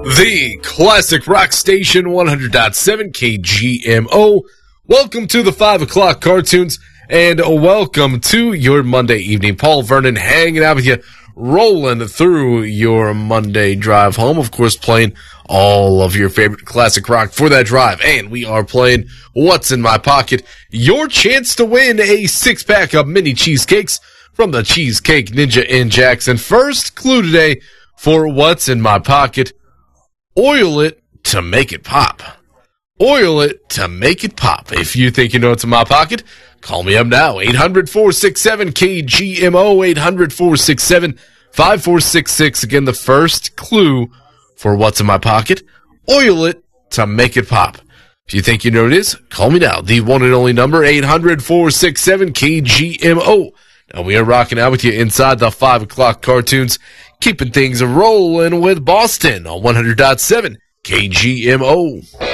The classic rock station 100.7 KGMO. Welcome to the 5 o'clock cartoons and welcome to your Monday evening. Paul Vernon hanging out with you, rolling through your Monday drive home. Of course, playing all of your favorite classic rock for that drive. And we are playing What's in My Pocket, your chance to win a 6-pack of mini cheesecakes from the Cheesecake Ninja in Jackson. First clue today for What's in My Pocket: oil it to make it pop. Oil it to make it pop. If you think you know what's in my pocket, call me up now. 800-467-KGMO, 800-467-5466. Again, the first clue for What's in My Pocket: oil it to make it pop. If you think you know what it is, call me now. The one and only number, 800-467-KGMO. Now, we are rocking out with you inside the 5 o'clock cartoons, keeping things rolling with Boston on 100.7 KGMO.